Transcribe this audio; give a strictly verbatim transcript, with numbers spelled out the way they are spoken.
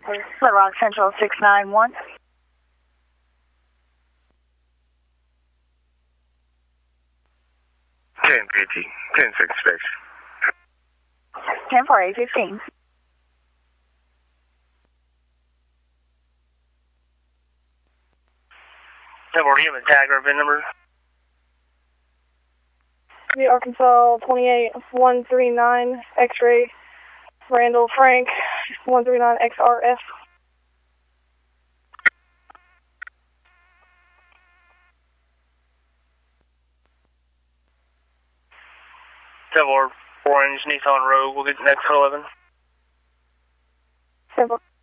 Little Rock Central six nine one. ten fifty, ten six six. ten four eight fifteen. ten four, you have a tag or a V I N number? The Arkansas twenty-eight one three nine X-ray Randall Frank one three nine X R F. ten four, Orange Nissan Rogue, we'll get next eleven. ten four.